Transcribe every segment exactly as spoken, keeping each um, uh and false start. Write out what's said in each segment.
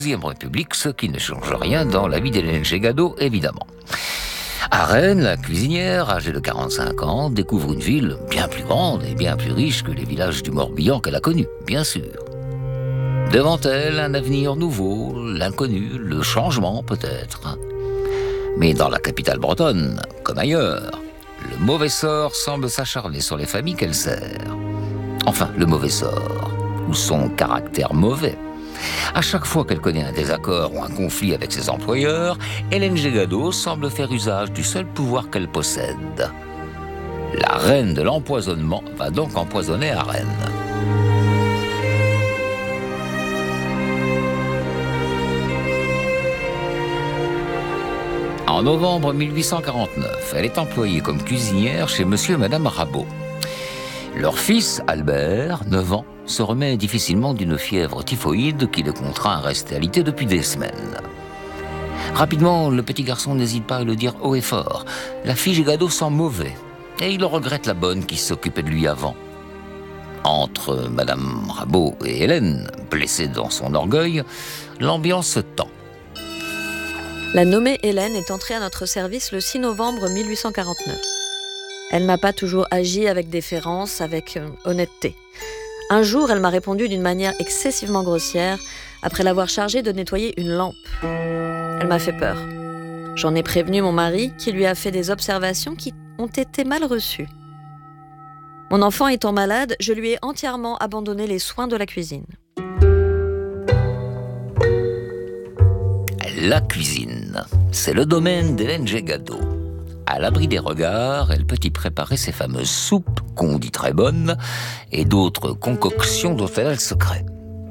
Deuxième République, ce qui ne change rien dans la vie d'Hélène Gégado, évidemment. À Rennes, la cuisinière, âgée de quarante-cinq ans, découvre une ville bien plus grande et bien plus riche que les villages du Morbihan qu'elle a connus, bien sûr. Devant elle, un avenir nouveau, l'inconnu, le changement peut-être. Mais dans la capitale bretonne, comme ailleurs, le mauvais sort semble s'acharner sur les familles qu'elle sert. Enfin, le mauvais sort, ou son caractère mauvais. À chaque fois qu'elle connaît un désaccord ou un conflit avec ses employeurs, Hélène Gégado semble faire usage du seul pouvoir qu'elle possède. La reine de l'empoisonnement va donc empoisonner à Rennes. En novembre mille huit cent quarante-neuf, elle est employée comme cuisinière chez monsieur et madame Rabot. Leur fils, Albert, neuf ans, se remet difficilement d'une fièvre typhoïde qui le contraint à rester alité depuis des semaines. Rapidement, le petit garçon n'hésite pas à le dire haut et fort. La fille Gégado sent mauvais, et il regrette la bonne qui s'occupait de lui avant. Entre madame Rabot et Hélène, blessée dans son orgueil, l'ambiance se tend. La nommée Hélène est entrée à notre service le six novembre mille huit cent quarante-neuf. Elle n'a pas toujours agi avec déférence, avec euh, honnêteté. Un jour, elle m'a répondu d'une manière excessivement grossière après l'avoir chargée de nettoyer une lampe. Elle m'a fait peur. J'en ai prévenu mon mari qui lui a fait des observations qui ont été mal reçues. Mon enfant étant malade, je lui ai entièrement abandonné les soins de la cuisine. La cuisine, c'est le domaine d'Hélène Gégado. À l'abri des regards, elle peut y préparer ses fameuses soupes, qu'on dit très bonnes, et d'autres concoctions dont elle a le secret.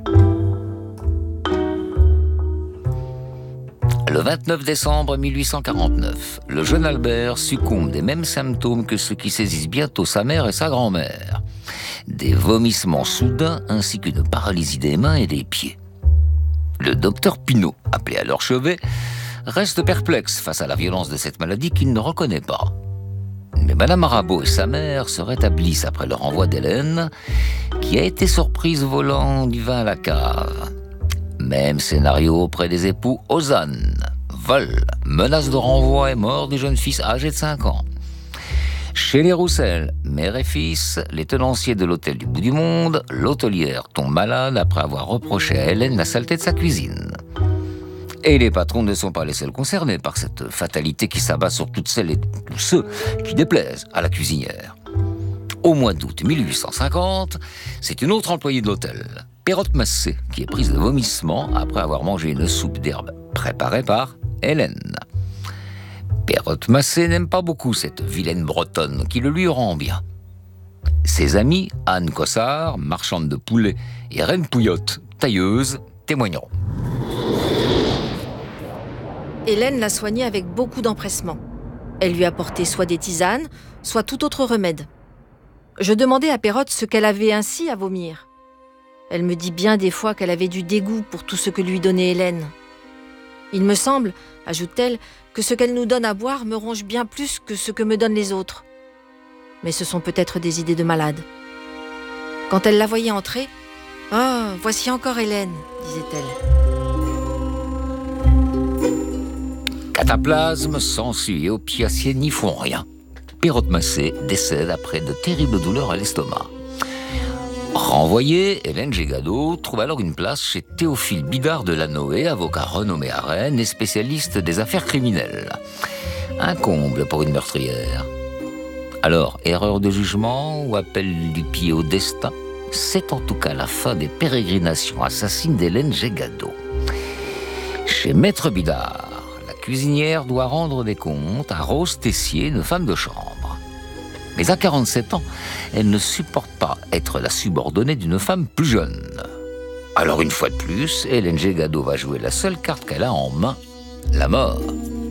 Le vingt-neuf décembre mille huit cent quarante-neuf, le jeune Albert succombe des mêmes symptômes que ceux qui saisissent bientôt sa mère et sa grand-mère. Des vomissements soudains ainsi qu'une paralysie des mains et des pieds. Le docteur Pinault, appelé à leur chevet, reste perplexe face à la violence de cette maladie qu'il ne reconnaît pas. Mais madame Rabot et sa mère se rétablissent après le renvoi d'Hélène, qui a été surprise volant du vin à la cave. Même scénario auprès des époux Ozanne. Vol, menace de renvoi et mort du jeune fils âgé de cinq ans. Chez les Roussel, mère et fils, les tenanciers de l'hôtel du bout du monde, l'hôtelière tombe malade après avoir reproché à Hélène la saleté de sa cuisine. Et les patrons ne sont pas les seuls concernés par cette fatalité qui s'abat sur toutes celles et tous ceux qui déplaisent à la cuisinière. Au mois d'août mille huit cent cinquante, c'est une autre employée de l'hôtel, Perrotte Massé, qui est prise de vomissement après avoir mangé une soupe d'herbe préparée par Hélène. Perrotte Massé n'aime pas beaucoup cette vilaine bretonne qui le lui rend bien. Ses amis, Anne Cossard, marchande de poulet, et Reine Pouillotte, tailleuse, témoigneront. Hélène l'a soignée avec beaucoup d'empressement. Elle lui apportait soit des tisanes, soit tout autre remède. Je demandais à Perrotte ce qu'elle avait ainsi à vomir. Elle me dit bien des fois qu'elle avait du dégoût pour tout ce que lui donnait Hélène. Il me semble, ajoute-t-elle, que ce qu'elle nous donne à boire me ronge bien plus que ce que me donnent les autres. Mais ce sont peut-être des idées de malade. Quand elle la voyait entrer, « Oh, voici encore Hélène », disait-elle. Cataplasme, sensu et opiacés n'y font rien. Perrotte Massé décède après de terribles douleurs à l'estomac. Renvoyée, Hélène Gégado trouve alors une place chez Théophile Bidard de Lanoé, avocat renommé à Rennes et spécialiste des affaires criminelles. Un comble pour une meurtrière. Alors, erreur de jugement ou appel du pied au destin? C'est en tout cas la fin des pérégrinations assassines d'Hélène Gégado. Chez Maître Bidard, la cuisinière doit rendre des comptes à Rose Tessier, une femme de chambre. Mais à quarante-sept ans, elle ne supporte pas être la subordonnée d'une femme plus jeune. Alors une fois de plus, Hélène Gégado va jouer la seule carte qu'elle a en main, la mort.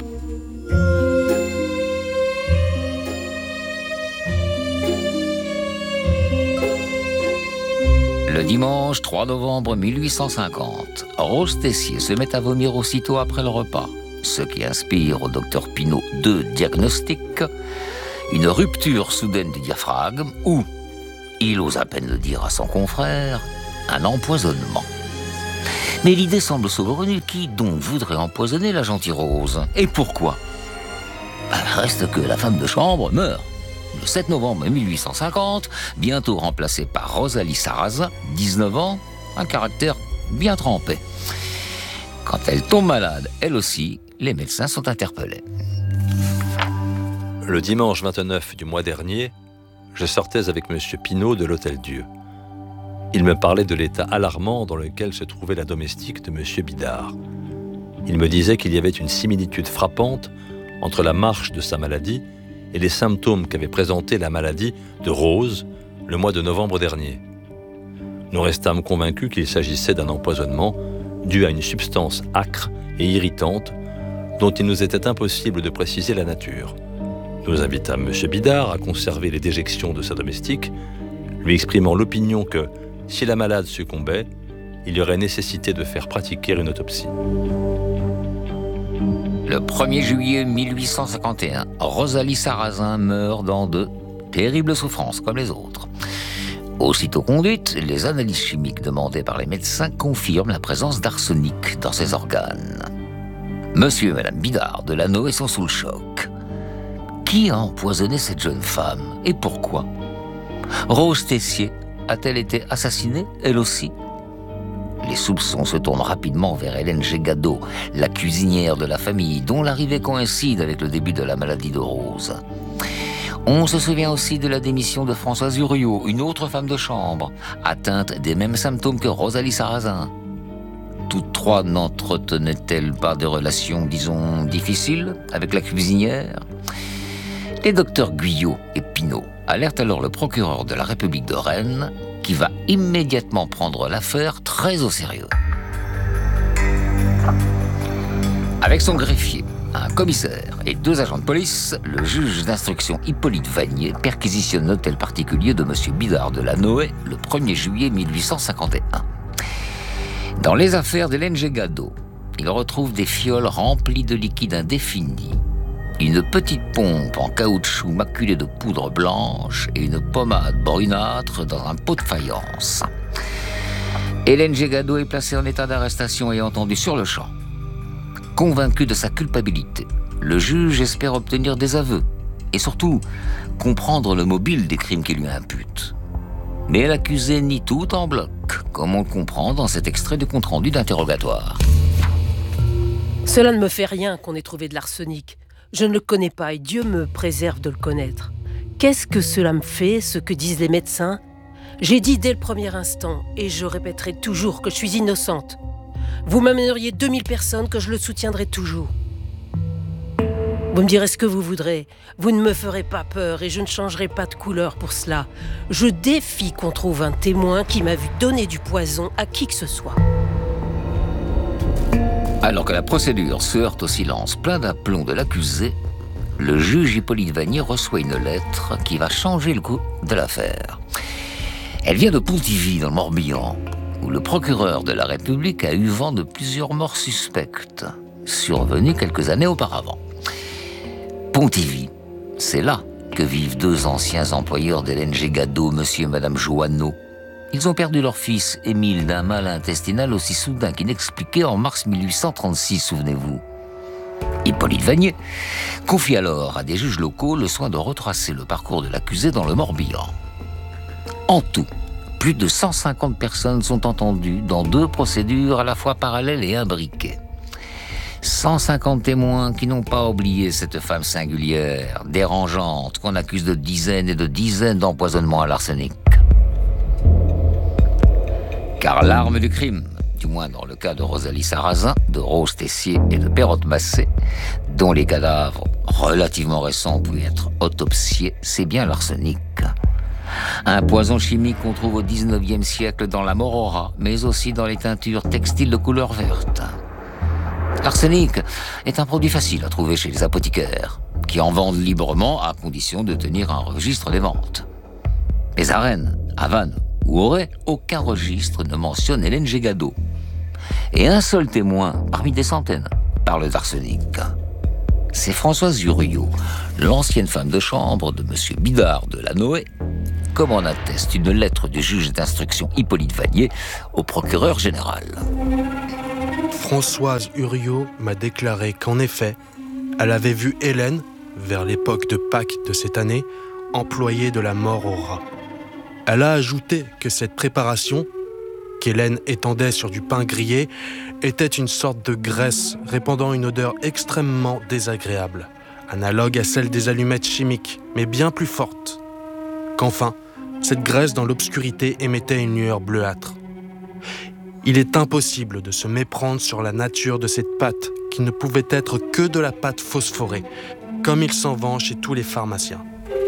Le dimanche trois novembre mille huit cent cinquante, Rose Tessier se met à vomir aussitôt après le repas, ce qui inspire au docteur Pinault deux diagnostics, une rupture soudaine du diaphragme ou, il ose à peine le dire à son confrère, un empoisonnement. Mais l'idée semble saugrenue. Qui donc voudrait empoisonner la gentille Rose? Et pourquoi? Ben, reste que la femme de chambre meurt le sept novembre mille huit cent cinquante, bientôt remplacée par Rosalie Sarrazin, dix-neuf ans, un caractère bien trempé. Quand elle tombe malade, elle aussi, les médecins sont interpellés. Le dimanche vingt-neuf du mois dernier, je sortais avec M. Pinault de l'Hôtel-Dieu. Il me parlait de l'état alarmant dans lequel se trouvait la domestique de M. Bidart. Il me disait qu'il y avait une similitude frappante entre la marche de sa maladie et les symptômes qu'avait présentés la maladie de Rose le mois de novembre dernier. Nous restâmes convaincus qu'il s'agissait d'un empoisonnement dû à une substance âcre et irritante dont il nous était impossible de préciser la nature. Nous invitâmes M. Bidart à conserver les déjections de sa domestique, lui exprimant l'opinion que, si la malade succombait, il y aurait nécessité de faire pratiquer une autopsie. Le premier juillet mille huit cent cinquante et un, Rosalie Sarrazin meurt dans de terribles souffrances comme les autres. Aussitôt conduite, les analyses chimiques demandées par les médecins confirment la présence d'arsenic dans ses organes. Monsieur et Madame Bidart de Lannoy sont sous le choc. Qui a empoisonné cette jeune femme et pourquoi? Rose Tessier a-t-elle été assassinée, elle aussi? Les soupçons se tournent rapidement vers Hélène Gégado, la cuisinière de la famille, dont l'arrivée coïncide avec le début de la maladie de Rose. On se souvient aussi de la démission de Françoise Uriot, une autre femme de chambre, atteinte des mêmes symptômes que Rosalie Sarrazin. Toutes trois n'entretenaient-elles pas de relations, disons, difficiles avec la cuisinière? Les docteurs Guyot et Pinault alertent alors le procureur de la République de Rennes, qui va immédiatement prendre l'affaire très au sérieux. Avec son greffier, un commissaire et deux agents de police, le juge d'instruction Hippolyte Vanier perquisitionne l'hôtel particulier de M. Bidart de Lannoy le premier juillet mille huit cent cinquante et un. Dans les affaires d'Hélène Gégado, il retrouve des fioles remplies de liquide indéfini, une petite pompe en caoutchouc maculée de poudre blanche et une pommade brunâtre dans un pot de faïence. Hélène Gégado est placée en état d'arrestation et entendue sur le champ. Convaincue de sa culpabilité, le juge espère obtenir des aveux et surtout comprendre le mobile des crimes qu'il lui impute. Mais l'accusée nie tout en bloc, comme on le comprend dans cet extrait de compte-rendu d'interrogatoire. Cela ne me fait rien qu'on ait trouvé de l'arsenic. Je ne le connais pas et Dieu me préserve de le connaître. Qu'est-ce que cela me fait, ce que disent les médecins? J'ai dit dès le premier instant, et je répéterai toujours que je suis innocente. Vous m'amèneriez deux mille personnes, que je le soutiendrai toujours. Vous me direz ce que vous voudrez. Vous ne me ferez pas peur et je ne changerai pas de couleur pour cela. Je défie qu'on trouve un témoin qui m'a vu donner du poison à qui que ce soit. Alors que la procédure se heurte au silence plein d'aplomb de l'accusé, le juge Hippolyte Vanier reçoit une lettre qui va changer le cours de l'affaire. Elle vient de Pontivy, dans le Morbihan, où le procureur de la République a eu vent de plusieurs morts suspectes, survenues quelques années auparavant. Pontivy, c'est là que vivent deux anciens employeurs d'Hélène Gégado, monsieur et madame Joanneau. Ils ont perdu leur fils, Émile, d'un mal intestinal aussi soudain qu'inexpliqué en mars mille huit cent trente-six, souvenez-vous. Hippolyte Vanier confie alors à des juges locaux le soin de retracer le parcours de l'accusé dans le Morbihan. En tout, plus de cent cinquante personnes sont entendues dans deux procédures à la fois parallèles et imbriquées. cent cinquante témoins qui n'ont pas oublié cette femme singulière, dérangeante, qu'on accuse de dizaines et de dizaines d'empoisonnements à l'arsenic. Car l'arme du crime, du moins dans le cas de Rosalie Sarrazin, de Rose Tessier et de Perrotte Massé, dont les cadavres relativement récents pouvaient être autopsiés, c'est bien l'arsenic. Un poison chimique qu'on trouve au dix-neuvième siècle dans la morora, mais aussi dans les teintures textiles de couleur verte. L'arsenic est un produit facile à trouver chez les apothicaires, qui en vendent librement à condition de tenir un registre des ventes. Mais à Rennes, à Vannes ou Auray, aucun registre ne mentionne Hélène Gégado. Et un seul témoin, parmi des centaines, parle d'arsenic. C'est Françoise Uriot, l'ancienne femme de chambre de M. Bidart de Lannoy, comme en atteste une lettre du juge d'instruction Hippolyte Vallier au procureur général. Françoise Huriot m'a déclaré qu'en effet, elle avait vu Hélène, vers l'époque de Pâques de cette année, employée de la mort au rat. Elle a ajouté que cette préparation, qu'Hélène étendait sur du pain grillé, était une sorte de graisse répandant une odeur extrêmement désagréable, analogue à celle des allumettes chimiques, mais bien plus forte. Qu'enfin, cette graisse dans l'obscurité émettait une lueur bleuâtre. Il est impossible de se méprendre sur la nature de cette pâte qui ne pouvait être que de la pâte phosphorée, comme il s'en vend chez tous les pharmaciens.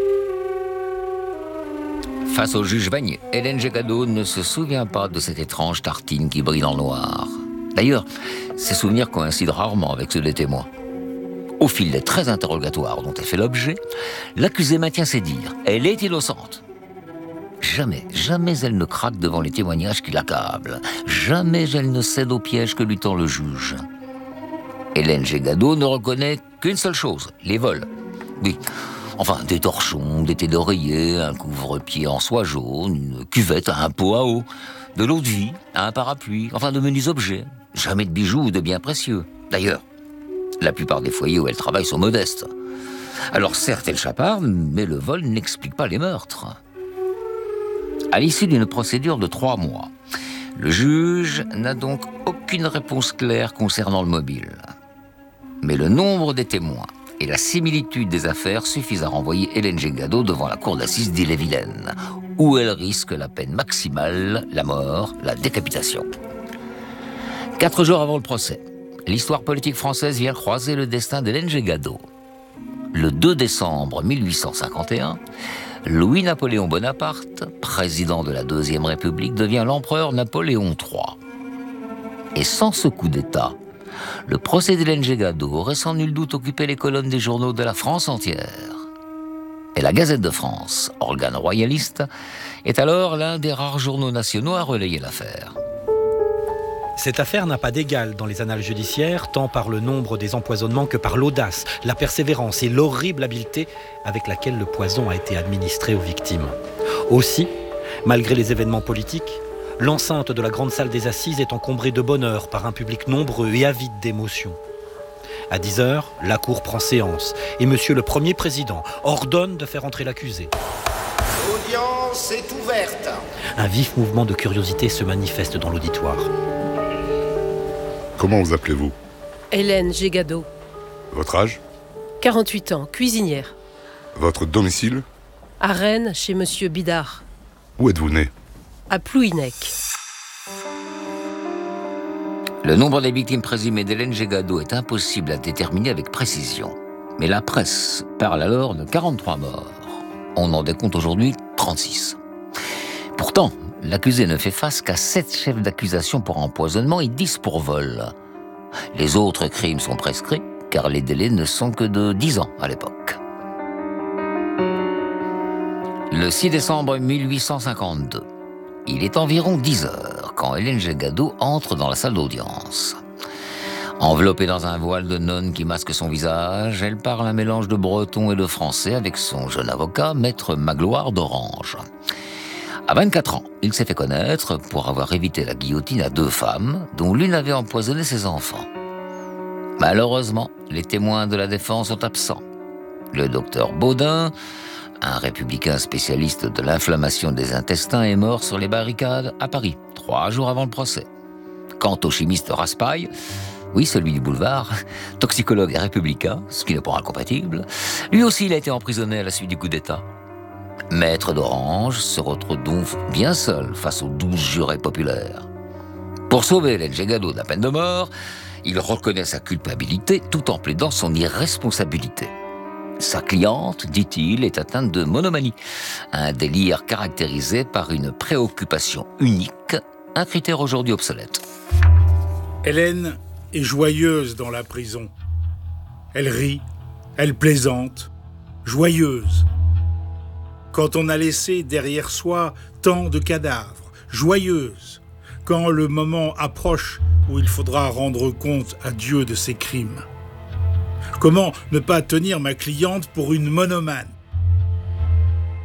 Face au juge Vanier, Hélène Gégado ne se souvient pas de cette étrange tartine qui brille dans le noir. D'ailleurs, ses souvenirs coïncident rarement avec ceux des témoins. Au fil des treize interrogatoires dont elle fait l'objet, l'accusée maintient ses dires. Elle est innocente. Jamais, jamais elle ne craque devant les témoignages qui l'accablent. Jamais elle ne cède au piège que lui tend le juge. Hélène Gégado ne reconnaît qu'une seule chose, les vols. Oui, enfin des torchons, des thés d'oreiller, un couvre-pied en soie jaune, une cuvette à un pot à eau, de l'eau de vie, un parapluie, enfin de menus objets. Jamais de bijoux ou de biens précieux. D'ailleurs, la plupart des foyers où elle travaille sont modestes. Alors certes, elle chaparde, mais le vol n'explique pas les meurtres. À l'issue d'une procédure de trois mois, le juge n'a donc aucune réponse claire concernant le mobile. Mais le nombre des témoins et la similitude des affaires suffisent à renvoyer Hélène Gégado devant la cour d'assises d'Ille-et-Vilaine, où elle risque la peine maximale, la mort, la décapitation. Quatre jours avant le procès, l'histoire politique française vient croiser le destin d'Hélène Gégado. Le deux décembre mille huit cent cinquante et un, Louis-Napoléon Bonaparte, président de la Deuxième République, devient l'empereur Napoléon trois. Et sans ce coup d'État, le procès d'Hélène Gégado aurait sans nul doute occupé les colonnes des journaux de la France entière. Et la Gazette de France, organe royaliste, est alors l'un des rares journaux nationaux à relayer l'affaire. Cette affaire n'a pas d'égal dans les annales judiciaires, tant par le nombre des empoisonnements que par l'audace, la persévérance et l'horrible habileté avec laquelle le poison a été administré aux victimes. Aussi, malgré les événements politiques, l'enceinte de la grande salle des assises est encombrée de bonheur par un public nombreux et avide d'émotions. À dix heures, la cour prend séance et monsieur le Premier Président ordonne de faire entrer l'accusé. L'audience est ouverte. Un vif mouvement de curiosité se manifeste dans l'auditoire. Comment vous appelez-vous? Hélène Gégado. Votre âge? quarante-huit ans, cuisinière. Votre domicile? À Rennes, chez monsieur Bidard. Où êtes-vous né? À Plouhinec. Le nombre des victimes présumées d'Hélène Gégado est impossible à déterminer avec précision. Mais la presse parle alors de quarante-trois morts. On en décompte aujourd'hui trente-six. Pourtant, l'accusé ne fait face qu'à sept chefs d'accusation pour empoisonnement et dix pour vol. Les autres crimes sont prescrits, car les délais ne sont que de dix ans à l'époque. Le six décembre mille huit cent cinquante-deux, il est environ dix heures quand Hélène Gégado entre dans la salle d'audience. Enveloppée dans un voile de nonne qui masque son visage, elle parle un mélange de breton et de français avec son jeune avocat, maître Magloire d'Orange. À vingt-quatre ans, il s'est fait connaître pour avoir évité la guillotine à deux femmes, dont l'une avait empoisonné ses enfants. Malheureusement, les témoins de la défense sont absents. Le docteur Baudin, un républicain spécialiste de l'inflammation des intestins, est mort sur les barricades à Paris, trois jours avant le procès. Quant au chimiste Raspail, oui, celui du boulevard, toxicologue et républicain, ce qui n'est pas incompatible, lui aussi il a été emprisonné à la suite du coup d'État. Maître d'Orange se retrouve donc bien seul face aux douze jurés populaires. Pour sauver Hélène Gégado de la peine de mort, il reconnaît sa culpabilité tout en plaidant son irresponsabilité. Sa cliente, dit-il, est atteinte de monomanie, un délire caractérisé par une préoccupation unique, un critère aujourd'hui obsolète. Hélène est joyeuse dans la prison. Elle rit, elle plaisante, joyeuse. Quand on a laissé derrière soi tant de cadavres, joyeuse. Quand le moment approche où il faudra rendre compte à Dieu de ses crimes. Comment ne pas tenir ma cliente pour une monomane?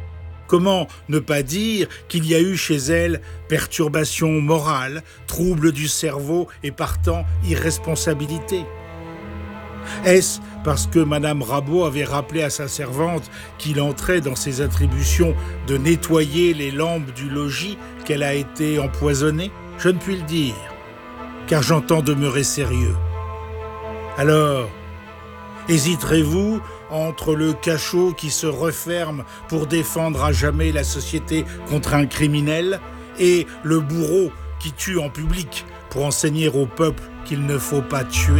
Comment ne pas dire qu'il y a eu chez elle perturbation morale, trouble du cerveau et partant irresponsabilité? Est-ce parce que Madame Rabot avait rappelé à sa servante qu'il entrait dans ses attributions de nettoyer les lampes du logis qu'elle a été empoisonnée? Je ne puis le dire, car j'entends demeurer sérieux. Alors, hésiterez-vous entre le cachot qui se referme pour défendre à jamais la société contre un criminel et le bourreau qui tue en public pour enseigner au peuple qu'il ne faut pas tuer?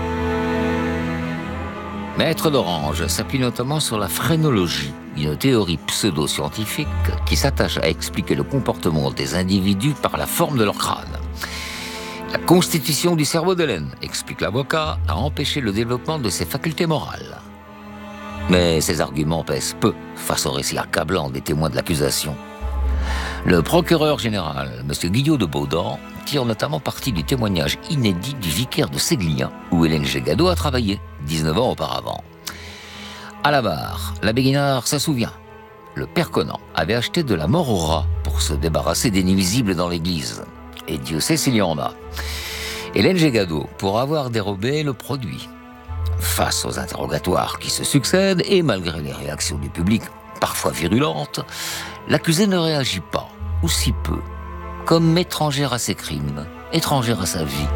Maître d'Orange s'appuie notamment sur la phrénologie, une théorie pseudo-scientifique qui s'attache à expliquer le comportement des individus par la forme de leur crâne. La constitution du cerveau d'Hélène, explique l'avocat, a empêché le développement de ses facultés morales. Mais ces arguments pèsent peu face au récit accablant des témoins de l'accusation. Le procureur général, M. Guillot de Baudan, tire notamment parti du témoignage inédit du vicaire de Séglien, où Hélène Gégado a travaillé, dix-neuf ans auparavant. À la barre, l'abbé Guinard se souvient. Le père Conan avait acheté de la mort au rat pour se débarrasser des nuisibles dans l'église. Et Dieu sait s'il y en a. Hélène Gégado, pour avoir dérobé le produit. Face aux interrogatoires qui se succèdent, et malgré les réactions du public, parfois virulentes, l'accusée ne réagit pas, ou si peu, comme étrangère à ses crimes, étrangère à sa vie.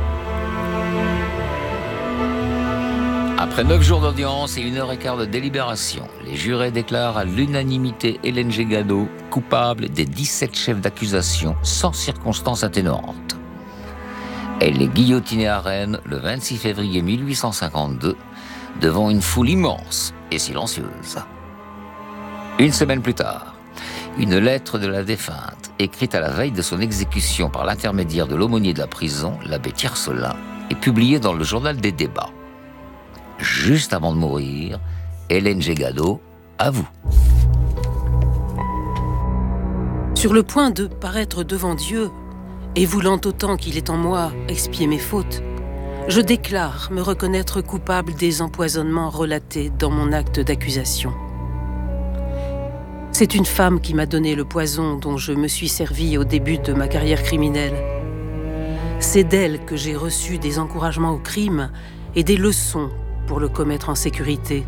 Après neuf jours d'audience et une heure et quart de délibération, les jurés déclarent à l'unanimité Hélène Gégado coupable des dix-sept chefs d'accusation sans circonstances atténuantes. Elle est guillotinée à Rennes le vingt-six février mille huit cent cinquante-deux devant une foule immense et silencieuse. Une semaine plus tard, une lettre de la défunte, écrite à la veille de son exécution par l'intermédiaire de l'aumônier de la prison, l'abbé Tiercelin, est publiée dans le journal des débats. Juste avant de mourir, Hélène Gégado avoue. Sur le point de paraître devant Dieu, et voulant autant qu'il est en moi expier mes fautes, je déclare me reconnaître coupable des empoisonnements relatés dans mon acte d'accusation. C'est une femme qui m'a donné le poison dont je me suis servi au début de ma carrière criminelle. C'est d'elle que j'ai reçu des encouragements au crime et des leçons pour le commettre en sécurité.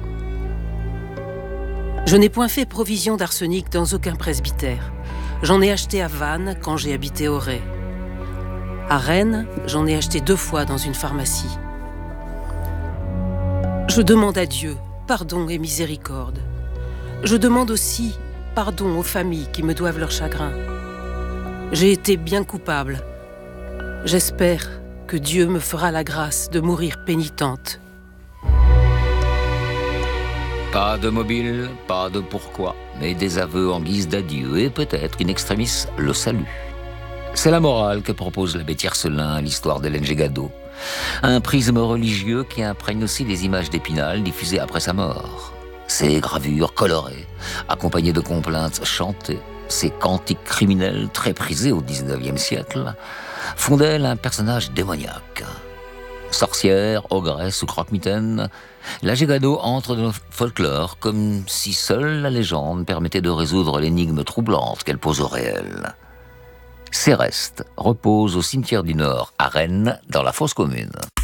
Je n'ai point fait provision d'arsenic dans aucun presbytère. J'en ai acheté à Vannes quand j'ai habité Auray. À Rennes, j'en ai acheté deux fois dans une pharmacie. Je demande à Dieu pardon et miséricorde. Je demande aussi pardon aux familles qui me doivent leur chagrin. J'ai été bien coupable. J'espère que Dieu me fera la grâce de mourir pénitente. Pas de mobile, pas de pourquoi, mais des aveux en guise d'adieu et peut-être in extremis le salut. C'est la morale que propose l'abbé Tiercelin à l'histoire d'Hélène Gégado. Un prisme religieux qui imprègne aussi les images d'Épinal diffusées après sa mort. Ces gravures colorées, accompagnées de complaintes chantées, ces cantiques criminels très prisés au dix-neuvième siècle, font d'elle un personnage démoniaque. Sorcière, ogresse ou croque-mitaine, la Gégado entre dans le folklore comme si seule la légende permettait de résoudre l'énigme troublante qu'elle pose au réel. Ses restes reposent au cimetière du Nord, à Rennes, dans la fosse commune.